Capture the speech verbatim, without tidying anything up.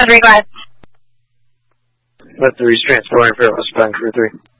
three, go ahead. Let three transport for respond crew three.